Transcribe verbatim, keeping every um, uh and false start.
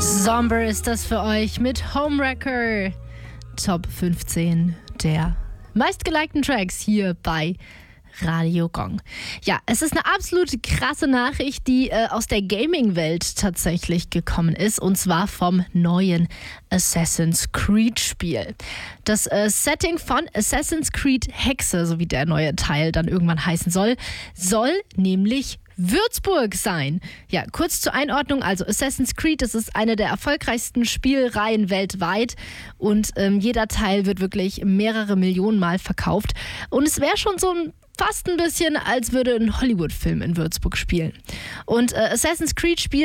Somber ist das für euch mit Homewrecker. Top fünfzehn der meistgelikten Tracks hier bei Radio Gong. Ja, es ist eine absolut krasse Nachricht, die äh, aus der Gaming-Welt tatsächlich gekommen ist, und zwar vom neuen Assassin's Creed-Spiel. Das äh, Setting von Assassin's Creed Hexe, so wie der neue Teil dann irgendwann heißen soll, soll nämlich Würzburg sein. Ja, kurz zur Einordnung, also Assassin's Creed, das ist eine der erfolgreichsten Spielreihen weltweit und ähm, jeder Teil wird wirklich mehrere Millionen Mal verkauft und es wäre schon so ein fast ein bisschen, als würde ein Hollywood-Film in Würzburg spielen. Und äh, Assassin's Creed spielt